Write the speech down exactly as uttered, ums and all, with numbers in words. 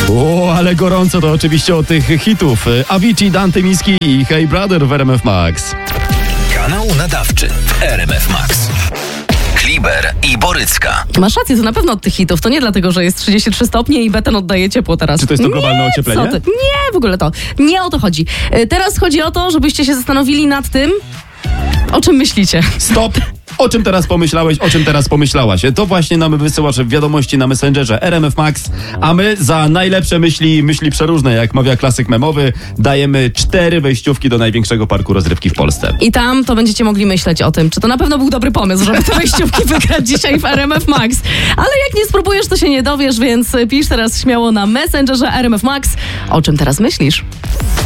O, ale gorąco to oczywiście od tych hitów. Avicii, Dante Miski i Hey Brother w R M F Max. Kanał nadawczy w R M F Max. Kliber i Borycka. Masz rację, to na pewno od tych hitów. To nie dlatego, że jest trzydzieści trzy stopnie i beton oddaje ciepło teraz. Czy to jest to globalne nie, ocieplenie? Co ty? Nie, w ogóle to. Nie o to chodzi. Teraz chodzi o to, żebyście się zastanowili nad tym, o czym myślicie. Stop! O czym teraz pomyślałeś, o czym teraz pomyślałaś? To właśnie nam wysyłasz w wiadomości na Messengerze R M F Max, a my za najlepsze myśli, myśli przeróżne, jak mawia klasyk memowy, dajemy cztery wejściówki do największego parku rozrywki w Polsce. I tam to będziecie mogli myśleć o tym, czy to na pewno był dobry pomysł, żeby te wejściówki wygrać dzisiaj w R M F Max. Ale jak nie spróbujesz, to się nie dowiesz, więc pisz teraz śmiało na Messengerze R M F Max. O czym teraz myślisz?